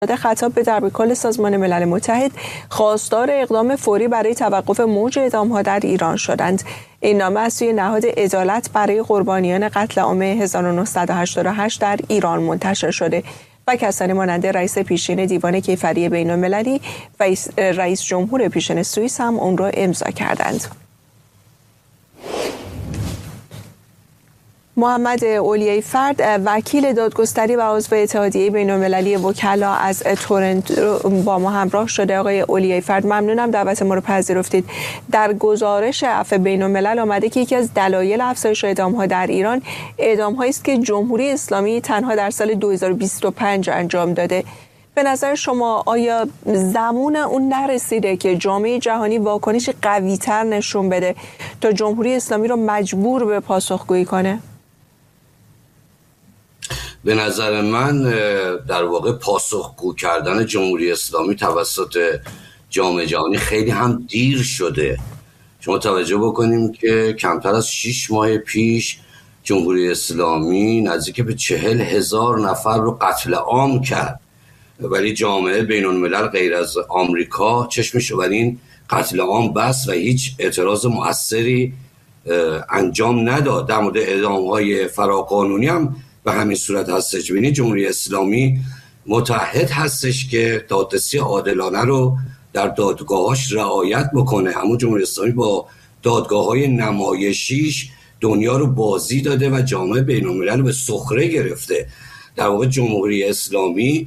خطاب به دربارکل سازمان ملل متحد خواستار اقدام فوری برای توقف موج اعدام‌ها در ایران شدند. این نامه از سوی نهاد عدالت برای قربانیان قتل عام 1988 در ایران منتشر شده و کسانی مانند رئیس پیشین دیوان کیفری بین‌المللی و رئیس جمهور پیشین سوئیس هم اون را امضا کردند. محمد اولیای فرد، وکیل دادگستری و عضو اتحادیه بین‌المللی وکلا از تورنتو با ما همراه شده. آقای اولیای فرد، ممنونم دعوت ما رو پذیرفتید. در گزارش عفو بین‌الملل آمده که یکی از دلایل افزایش اعدام‌ها در ایران اعدام‌هایی است که جمهوری اسلامی تنها در سال 2025 انجام داده. به نظر شما آیا زمان اون نرسیده که جامعه جهانی واکنش قوی‌تر نشون بده تا جمهوری اسلامی رو مجبور به پاسخگویی کنه؟ به نظر من در واقع پاسخگو کردن جمهوری اسلامی توسط جامعه جهانی خیلی هم دیر شده. شما توجه بکنیم که کمتر از 6 ماه پیش جمهوری اسلامی نزدیک به 40,000 نفر رو قتل عام کرد، ولی جامعه بین الملل غیر از آمریکا چشمش بر این قتل عام بس و هیچ اعتراض مؤثری انجام نداد. در مورد اعدام‌های فراقانونی هم به همین صورت هستش. ببینید جمهوری اسلامی متعهد هستش که دادرسی عادلانه رو در دادگاهاش رعایت بکنه، اما جمهوری اسلامی با دادگاه‌های نمایشیش دنیا رو بازی داده و جامعه بین‌الملل رو به سخره گرفته. در واقع جمهوری اسلامی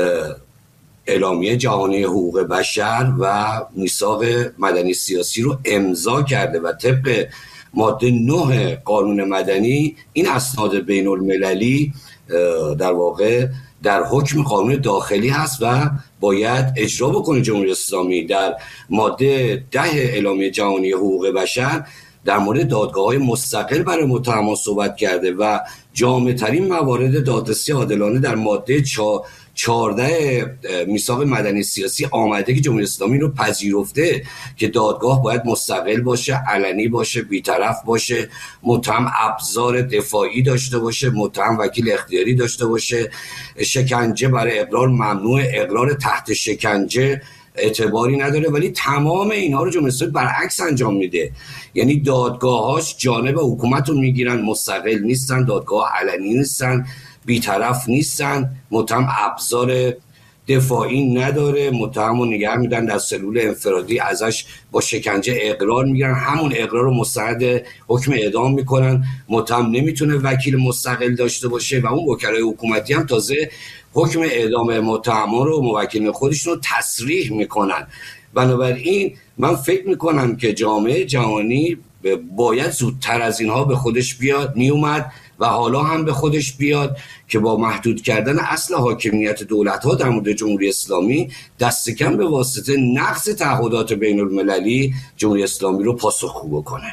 اعلامیه جهانی حقوق بشر و میثاق مدنی سیاسی رو امضا کرده و طبق ماده 9 قانون مدنی این اسناد بین المللی در واقع در حکم قانون داخلی هست و باید اجرا بکنه. جمهوری اسلامی در ماده 10 اعلامیه جهانی حقوق بشر در مورد دادگاه‌های مستقل برای متهمان صحبت کرده و جامع‌ترین موارد دادرسی عادلانه در ماده 14 میثاق مدنی سیاسی آمده که جمهوری اسلامی رو پذیرفته که دادگاه باید مستقل باشه، علنی باشه، بی‌طرف باشه، متهم ابزار دفاعی داشته باشه، متهم وکیل اختیاری داشته باشه، شکنجه برای اقرار ممنوع، اقرار تحت شکنجه اعتباری نداره. ولی تمام اینها رو جمهوری اسلامی برعکس انجام میده، یعنی دادگاهاش جانب حکومت رو میگیرن، مستقل نیستن، دادگاه علنی نیستن، بی‌طرف نیستن، متهم ابزار دفاعی نداره، متهم رو نگه میدن در سلول انفرادی، ازش با شکنجه اقرار میگیرن، همون اقرار رو مستند حکم اعدام میکنن. متهم نمیتونه وکیل مستقل داشته باشه و اون وکلای حکومتی هم تازه حکم اعدام متهمان رو موکلین خودشون رو تصریح میکنن. بنابراین من فکر میکنم که جامعه جهانی باید زودتر از اینها به خودش بیاد، میومد و حالا هم به خودش بیاد که با محدود کردن اصل حاکمیت دولت‌ها در مورد جمهوری اسلامی دست کم به واسطه نقض تعهدات بین المللی جمهوری اسلامی رو پاسخگو بکنه.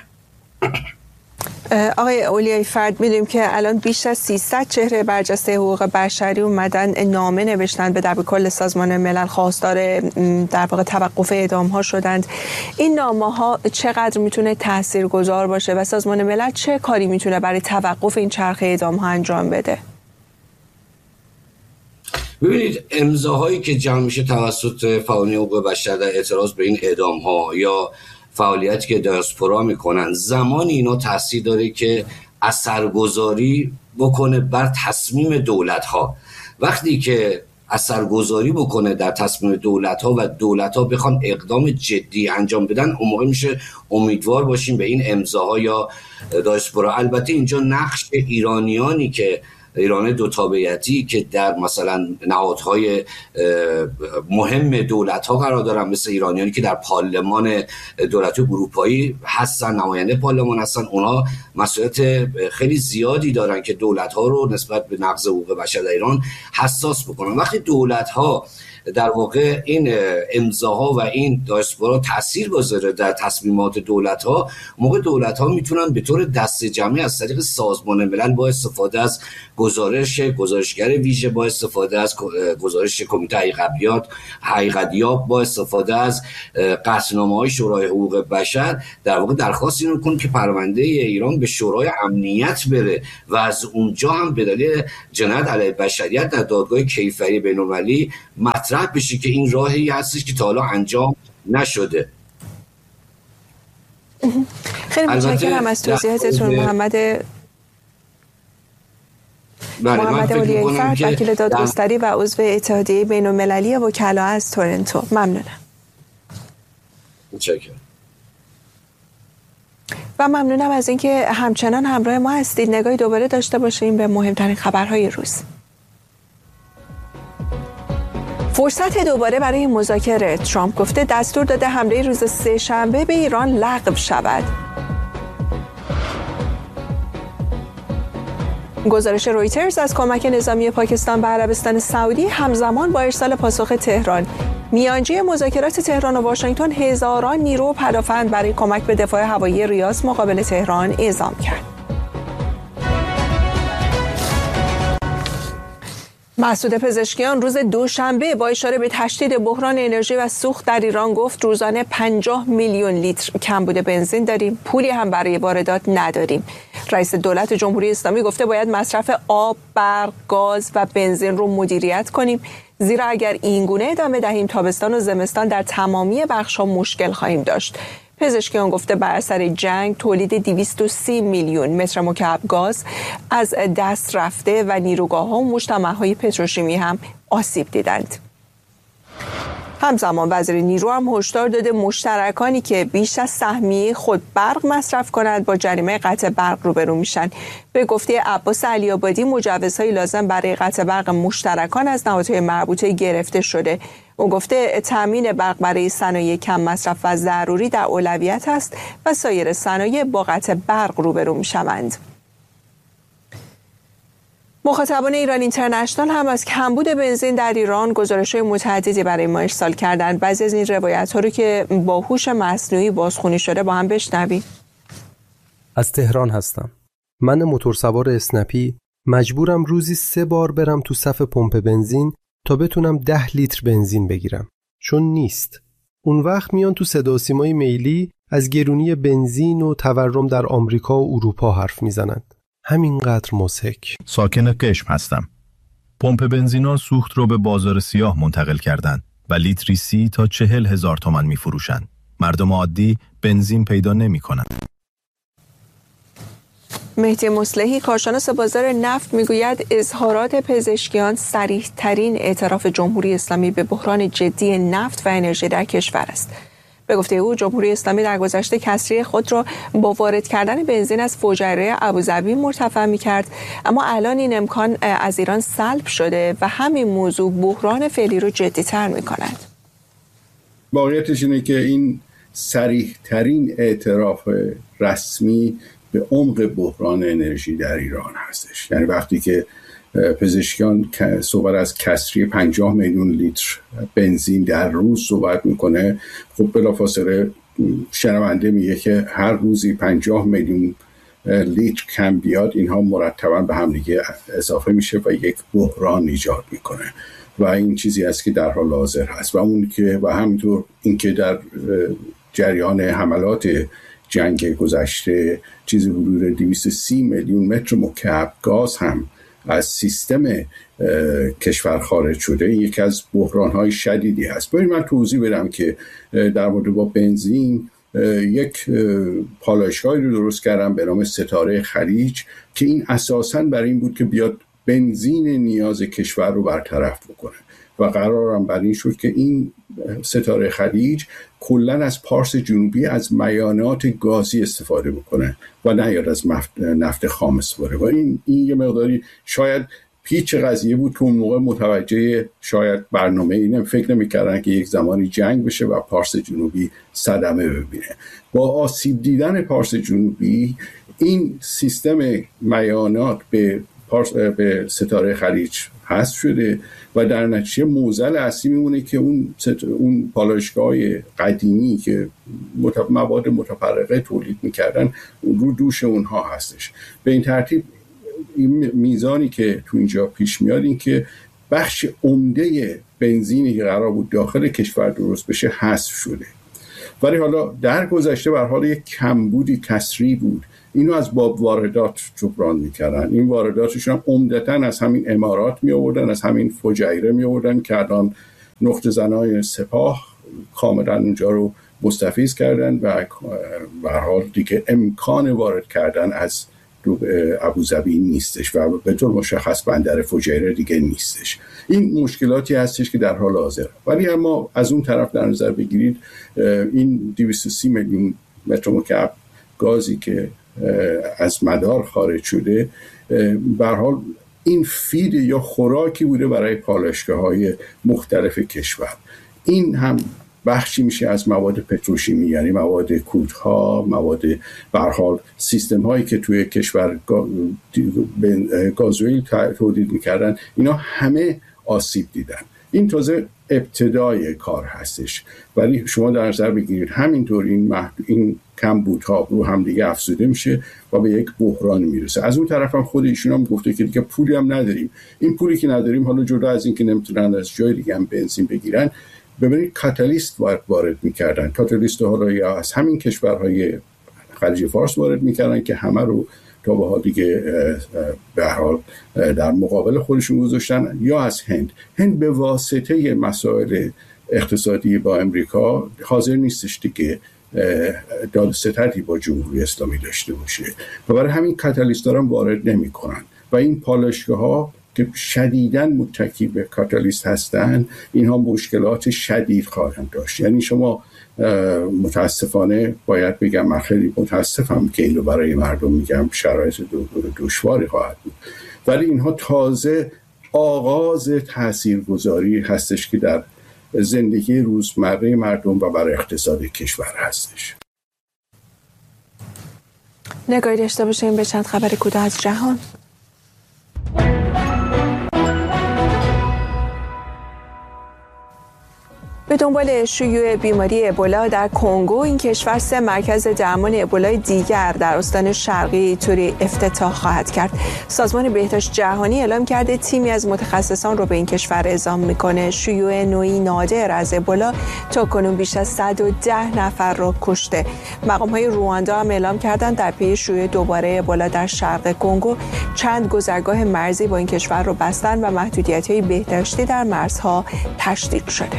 آقای اولیای فرد، می‌دونیم که الان بیش از 300 چهره برجسته حقوق بشری اومدن نامه نوشتن به دربارکل سازمان ملل خواستار در واقع توقف اعدام‌ها شدند. این نامه‌ها چقدر میتونه تاثیرگذار باشه و سازمان ملل چه کاری میتونه برای توقف این چرخه اعدام‌ها انجام بده؟ ببینید امضاهایی که جمع میشه توسط فعالین حقوق بشر در اعتراض به این اعدام‌ها یا فعالیتی که دیاسپورا میکنن، زمانی اینا تاثیر داره که اثرگذاری بکنه بر تصمیم دولت‌ها. وقتی که اثرگذاری بکنه در تصمیم دولت‌ها و دولت‌ها بخوان اقدام جدی انجام بدن، اون موقع میشه امیدوار باشیم به این امضاها یا دیاسپورا. البته اینجا نقش ایرانیانی که ایران دو تابعیتی که در مثلا نهادهای مهم دولت‌ها قرار دارن، مثل ایرانیانی که در پارلمان دولت‌های اروپایی هستن، نماینده پارلمان هستن، اونها مسئولیت خیلی زیادی دارن که دولت‌ها رو نسبت به نقض حقوق بشر در ایران حساس بکنن. وقتی دولت‌ها در واقع این امضاها و این دیاسپورا تاثیر بذاره در تصمیمات دولت‌ها، موقع دولت‌ها میتونن به طور دست جمعی از طریق سازمان ملل با استفاده از گزارشگر ویژه، با استفاده از گزارش کمیته حقیقتیاب، با استفاده از قطعنامه‌های شورای حقوق بشر در واقع درخواست اینو کنه که پرونده ایران به شورای امنیت بره و از اونجا هم به دلیل جنایت علیه بشریت در دادگاه کیفری بین‌المللی مطرح بشه که این راهی هستش که تا حالا انجام نشده. خیلی متشکرم از توضیحاتتون محمد اولیای‌فرد، وکیل دادگستری و عضو اتحادیه بین‌المللی وکلا از تورنتو. ممنونم. متشکرم. و ممنونم از اینکه همچنان همراه ما هستید. نگاهی دوباره داشته باشیم به مهمترین خبرهای روز. فرصت دوباره برای مذاکره. ترامپ گفته دستور داده حمله روز سه‌شنبه به ایران لغو شود. گزارش رویترز از کمک نظامی پاکستان به عربستان سعودی همزمان با ارسال پاسخ تهران. میانجی مذاکرات تهران و واشنگتن هزاران نیرو پدافند برای کمک به دفاع هوایی ریاض مقابل تهران اعزام کرد. مسعود پزشکیان روز دوشنبه با اشاره به تشدید بحران انرژی و سوخت در ایران گفت روزانه 50 میلیون لیتر کمبود بنزین داریم، پولی هم برای واردات نداریم. رئیس دولت جمهوری اسلامی گفته باید مصرف آب، برق، گاز و بنزین رو مدیریت کنیم، زیرا اگر این گونه ادامه دهیم تابستان و زمستان در تمامی بخش‌ها مشکل خواهیم داشت. پزشکیان گفته بر اثر جنگ تولید 230 میلیون متر مکعب گاز از دست رفته و نیروگاه‌ها و مجتمع‌های پتروشیمی هم آسیب دیدند. همزمان وزیر نیرو هم هشدار داده مشترکانی که بیش از سهمیه خود برق مصرف کنند با جریمه قطع برق روبرو میشن. به گفته عباس علی‌آبادی مجوزهای لازم برای قطع برق مشترکان از نهادهای مربوطه گرفته شده. او گفته تامین برق برای صنایع کم مصرف و ضروری در اولویت است و سایر صنایع با قطع برق روبرو میشوند. مخاطبان ایران اینترنشنال هم از کمبود بنزین در ایران گزارش‌های متعددی برای ما ارسال کردند. بعضی از این روایت‌ها رو که با هوش مصنوعی بازخوانی شده با هم بشنویم. از تهران هستم. من موتورسوار اسنپی مجبورم روزی 3 بار برم تو صف پمپ بنزین تا بتونم 10 لیتر بنزین بگیرم، چون نیست. اون وقت میان تو صدا و سیمای میلی از گرونی بنزین و تورم در آمریکا و اروپا حرف میزنند. همینقدر مضحک. ساکن قشم هستم. پمپ بنزینا سوخت رو به بازار سیاه منتقل کردن و لیتری 30 تا 40,000 تومان میفروشن. مردم عادی بنزین پیدا نمی‌کنن. مهدی مصلحی کارشناس بازار نفت میگوید اظهارات پزشکیان صریح‌ترین اعتراف جمهوری اسلامی به بحران جدی نفت و انرژی در کشور است. به گفته او جمهوری اسلامی در گذشته کسری خود را با وارد کردن بنزین از فوجیره ابوظبی مرتفع می‌کرد، اما الان این امکان از ایران سلب شده و همین موضوع بحران فعلی رو جدی‌تر می‌کند. واقعیتش اینه که این صریح‌ترین اعتراف رسمی به عمق بحران انرژی در ایران هستش. یعنی وقتی که پزشکیان صحبت از کسری 50 میلیون لیتر بنزین در روز صحبت میکنه، خب بلافاصله شنونده میگه که هر روزی 50 میلیون لیتر کم بیاد، اینها مرتبا به هم دیگه اضافه میشه و یک بحران ایجاد میکنه و این چیزی است که در حال حاضر هست. و اون که و همینطور اینکه در جریان حملات جنگ گذشته چیزی حدود 230 میلیون متر مکعب گاز هم از سیستم کشور خارج شده. این یکی از بحران‌های شدیدی هست. باید من توضیح بدم که در مورد با بنزین یک پالایشگاهی رو درست کردم به نام ستاره خلیج که این اساساً برای این بود که بیاد بنزین نیاز کشور رو برطرف بکنه و قرارم بر این شد که این ستاره خلیج کلن از پارس جنوبی از میانات گازی استفاده بکنه و نه یاد از نفت خام استفاده. و این یه مقداری شاید پیچ قضیه بود که اون موقع متوجه شاید برنامه اینم فکر نمی‌کردن که یک زمانی جنگ بشه و پارس جنوبی صدمه ببینه. با آسیب دیدن پارس جنوبی این سیستم میانات به به ستاره خلیج حذف شده و در نتیجه معضل اصلی میمونه که اون پالایشگاه قدیمی که مواد متفرقه تولید میکردن رو دوش اونها هستش. به این ترتیب این میزانی که تو اینجا پیش میاد این که بخش عمده بنزینی که قرار بود داخل کشور درست بشه حذف شده، ولی حالا در گذشته به هر حال یک کمبودی کسری بود، اینو از باب واردات جبران میکردن. این وارداتشون هم عمدتاً از همین امارات میآوردن، از همین فجیره میآوردن که الان نقطه زنای سپاه کاملا اونجا رو مستفیض کردن و به هر حال دیگه امکان وارد کردن از ابوظبی نیستش و به طور مشخص بندر فجیره دیگه نیستش. این مشکلاتی هستش که در حال حاضر، ولی اما از اون طرف در نظر بگیرید این 230 میلیون متر مکعب گازی که از مدار خارج شده به هر حال این فید یا خوراکی بوده برای پالایشگاه‌های مختلف کشور. این هم بخشی میشه از مواد پتروشیمی، یعنی مواد کودها، مواد به هر حال سیستم هایی که توی کشور گازوئیل تولید میکردن، اینا همه آسیب دیدن. این تازه ابتدای کار هستش، ولی شما در نظر بگیرید همینطور این کمبودها رو هم دیگه افزوده میشه و به یک بحران میرسه. از اون طرف هم خود ایشون هم گفته که دیگه پولی هم نداریم. این پولی که نداریم، حالا جدا از این که نمیتونن از جای دیگه هم بنزین بگیرن، ببینید کاتالیست وارد میکردن. کاتالیست ها یا از همین کشورهای خلیج فارس وارد میکردن که همه رو تا به حال دیگه به هر حال در مقابل خودشون گذاشتن، یا از هند به واسطه مسائل اقتصادی با امریکا حاضر نیستش دیگه داد ستدی با جمهوری اسلامی داشته باشه و برای همین کاتالیست ها هم وارد نمی کنن و این پالایشگاه ها که شدیداً متکی به کاتالیست هستن، اینها مشکلات شدید خواهند داشت. یعنی شما متاسفانه باید بگم، من خیلی متاسفم که این رو برای مردم میگم، شرایط دشواری خواهد بود، ولی اینها تازه آغاز تاثیرگذاری هستش که در زندگی روزمره مردم و برای اقتصاد کشور هستش. نگاهی داشته باشیم به چند خبر کوتاه از جهان. به دنبال شیوع بیماری ابولا در کنگو، این کشور 3 مرکز درمان ابولا دیگر در استان شرقی ایتوری افتتاح خواهد کرد. سازمان بهداشت جهانی اعلام کرده تیمی از متخصصان رو به این کشور اعزام میکنه. شیوع نوعی نادر از ابولا تاکنون بیش از 110 نفر رو کشته. مقام‌های رواندا هم اعلام کردند در پی شیوع دوباره ابولا در شرق کنگو چند گذرگاه مرزی با این کشور رو بستن و محدودیت‌های بهداشتی در مرزها تشدید شده.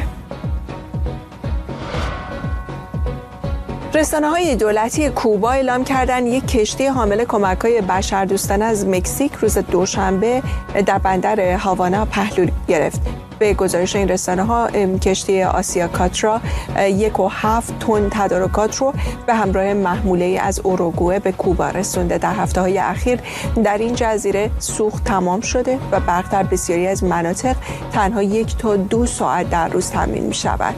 رسانه‌های دولتی کوبا اعلام کردند یک کشتی حامل کمک‌های بشردوستانه از مکزیک روز دوشنبه در بندر هاوانا پهلو گرفت. به گزارش این رسانه‌ها کشتی آسیا کاترا 1.7 تن تدارکات رو به همراه محموله از اوروگوئه به کوبا رسونده. در هفته‌های اخیر در این جزیره سوخت تمام شده و برق در بسیاری از مناطق تنها 1 تا 2 ساعت در روز تامین می‌شود.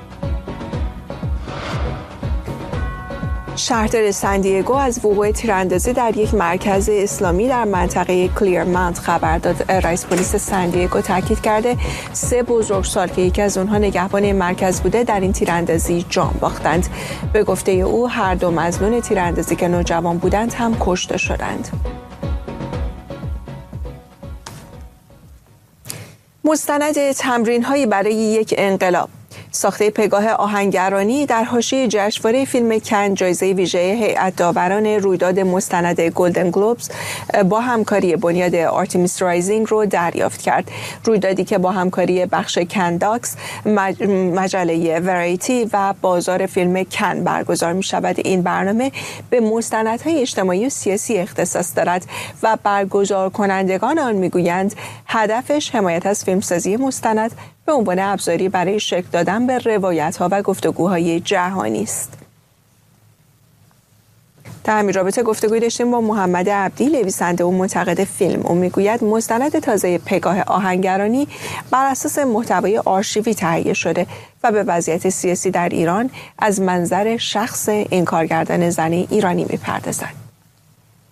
شهردار سندیگو از وقوع تیراندازی در یک مرکز اسلامی در منطقه کلیرمانت خبر داد. رئیس پلیس سندیگو تاکید کرده 3 بزرگسال که یکی از اونها نگهبان مرکز بوده در این تیراندازی جان باختند. به گفته او هر 2 مظنون تیراندازی که نوجوان بودند هم کشته شدند. مستند تمرین‌هایی برای یک انقلاب، ساخته پگاه آهنگرانی در حاشیه جشنواره فیلم کن جایزه ویژه هیئت داوران رویداد مستند گلدن گلوبز با همکاری بنیاد آرتمیس رایزینگ رو دریافت کرد. رویدادی که با همکاری بخش کنداکس، مجله ورایتی و بازار فیلم کن برگزار می شود. این برنامه به مستندهای اجتماعی و سیاسی اختصاص دارد و برگزار کنندگان آن می گویند هدفش حمایت از فیلمسازی مستند به عنوان ابزاری برای شکل دادن به روایت‌ها و گفتگوهای جهانی است. در همین رابطه گفتگوی داشتیم با محمد عبدی، نویسنده و منتقد فیلم. او میگوید مستند تازه پگاه آهنگرانی بر اساس محتوای آرشیوی تهیه شده و به وضعیت سیاسی در ایران از منظر شخص این کارگردان زن ایرانی میپردازد.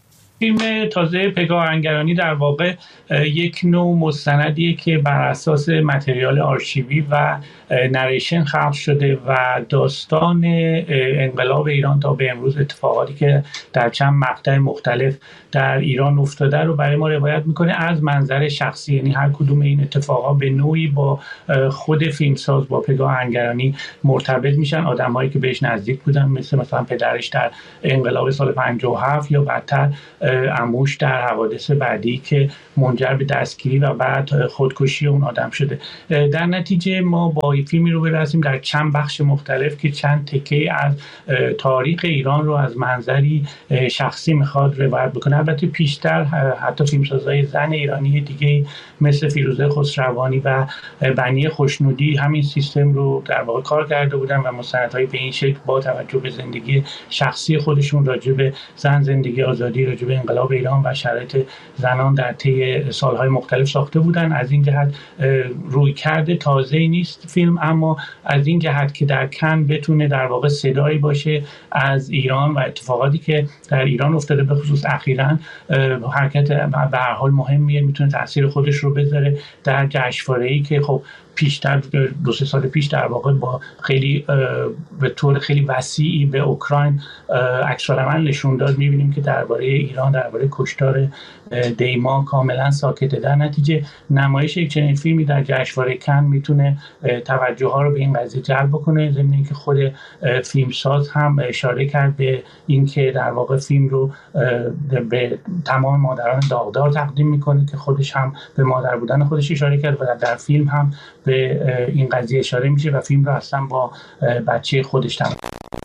فیلم تازه پگاه انگرانی در واقع یک نوع مستندیه که بر اساس متریال آرشیوی و نریشن خلق شده و داستان انقلاب ایران تا به امروز، اتفاقاتی که در چند مقطع مختلف در ایران افتاده رو برای ما روایت میکنه از منظر شخصی. یعنی هر کدوم این اتفاقا به نوعی با خود فیلمساز، با پگاه انگرانی مرتبط میشن. آدمایی که بهش نزدیک بودن مثلا پدرش در انقلاب سال 57 یا بعدتر عموش در حوادث بعدی که منجر به دستگیری و بعد خودکشی اون آدم شده. در نتیجه ما با فیلمی رو برسیم در چند بخش مختلف که چند تکه از تاریخ ایران رو از منظری شخصی میخواد روایت بکنه. البته پیشتر حتی فیلمسازهای زن ایرانی دیگه مثل فیروزه خسروانی و بنی خوشنودی همین سیستم رو در واقع کار کرده بودن و مستندهای به این شکل با توجه به زندگی شخصی خودشون راجع به زن، زندگی آزادی، راجع به انقلاب ایران و شرایط زنان در طی سالهای مختلف ساخته بودن. از این جهت رویکرد تازه‌ای نیست فیلم، اما از این جهت که در کن بتونه در واقع صدایی باشه از ایران و اتفاقاتی که در ایران افتاده، به خصوص اخیراً حرکت به هر حال مهمیه، میتونه تاثیر خودش رو بذاره در جشنواره‌ای که خب پیشتر 2-3 سال پیش در واقع با خیلی به طور خیلی وسیعی به اوکراین عکس‌العمل نشون داد. می‌بینیم که درباره ایران، درباره کشتار دیما کاملا ساکته. در نتیجه نمایش یک چنین فیلمی در جشنواره کن میتونه توجه ها رو به این قضیه جلب بکنه. ضمن اینکه خود فیلمساز هم اشاره کرد به اینکه در واقع فیلم رو به تمام مادران داغدار تقدیم میکنه که خودش هم به مادر بودن خودش اشاره کرد و در فیلم هم به این قضیه اشاره میشه و فیلم رو اصلا با بچه خودش تمام.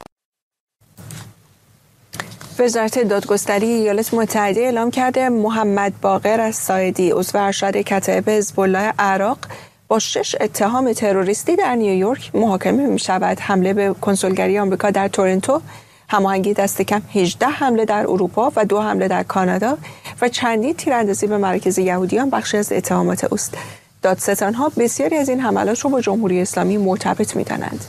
وزارت دادگستری ایالات متحده اعلام کرده محمد باقر الصاعدی عضو ارشد کتایب حزب الله عراق با 6 اتهام تروریستی در نیویورک محاکمه می شود. حمله به کنسولگری آمریکا در تورنتو، هماهنگی دست کم 18 حمله در اروپا و 2 حمله در کانادا و چندین تیراندازی به مراکز یهودیان بخشی از اتهامات اوست. دادستانها بسیاری از این حملات را با جمهوری اسلامی مرتبط می‌دانند.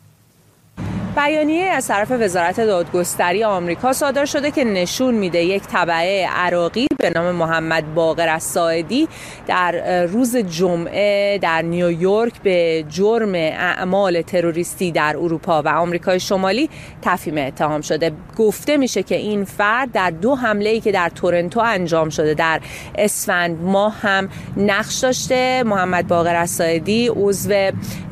بیانیه از طرف وزارت دادگستری آمریکا صادر شده که نشون میده یک تبعه عراقی به نام محمد باقر الصاعدی در روز جمعه در نیویورک به جرم اعمال تروریستی در اروپا و آمریکای شمالی تفهیم اتهام شده. گفته میشه که این فرد در 2 حمله‌ای که در تورنتو انجام شده در اسفند ماه هم نقش داشته. محمد باقر الصاعدی عضو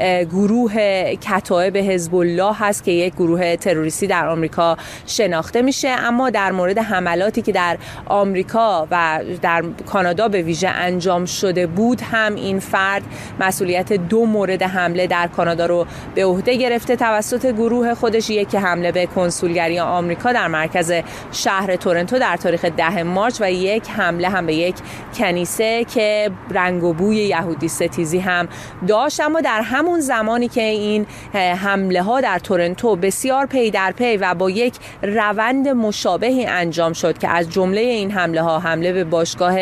گروه کتایب حزب الله هست که یک گروه تروریستی در آمریکا شناخته میشه، اما در مورد حملاتی که در آمریکا و در کانادا به ویژه انجام شده بود هم این فرد مسئولیت 2 مورد حمله در کانادا رو به عهده گرفته توسط گروه خودش. یک حمله به کنسولگری آمریکا در مرکز شهر تورنتو در تاریخ 10 مارس و یک حمله هم به یک کنیسه که رنگ و بوی یهودی ستیزی هم داشت. اما در همون زمانی که این حمله ها در تورنتو بسیار پی در پی و با یک روند مشابهی انجام شد که از جمله این حمله ها حمله به باشگاه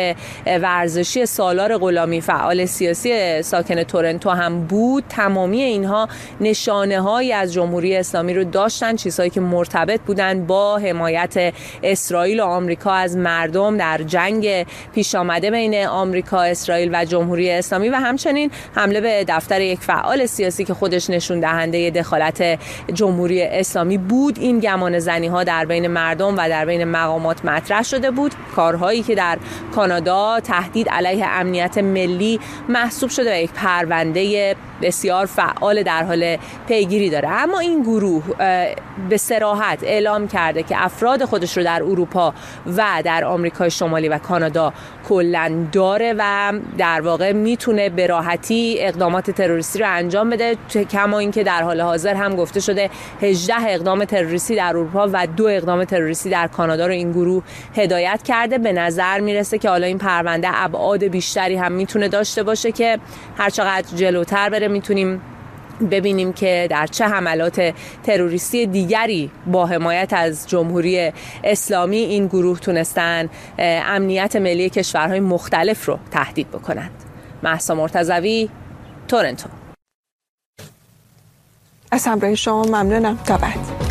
ورزشی سالار غلامی فعال سیاسی ساکن تورنتو هم بود، تمامی اینها نشانه هایی از جمهوری اسلامی رو داشتن، چیزهایی که مرتبط بودن با حمایت اسرائیل و آمریکا از مردم در جنگ پیش آمده بین آمریکا، اسرائیل و جمهوری اسلامی و همچنین حمله به دفتر یک فعال سیاسی که خودش نشون دهنده دخالت جمهوری اسلامی بود. این گمان زنی ها در بین مردم و در بین مقامات مطرح شده بود. کارهایی که در کانادا تهدید علیه امنیت ملی محسوب شده و یک پرونده بسیار فعال در حال پیگیری داره. اما این گروه به صراحت اعلام کرده که افراد خودش رو در اروپا و در آمریکای شمالی و کانادا کلاً داره و در واقع میتونه به راحتی اقدامات تروریستی رو انجام بده. کما اینکه در حال حاضر هم گفته شده 18 اقدام تروریستی در اروپا و 2 اقدام تروریستی در کانادا رو این گروه هدایت کرده. به نظر میرسه که حالا این پرونده ابعاد بیشتری هم میتونه داشته باشه که هر چقدر جلوتر بره میتونیم ببینیم که در چه حملات تروریستی دیگری با حمایت از جمهوری اسلامی این گروه تونستن امنیت ملی کشورهای مختلف رو تهدید بکنند. مهسا مرتضوی، تورنتو. از همراه شما ممنونم. تا بعد.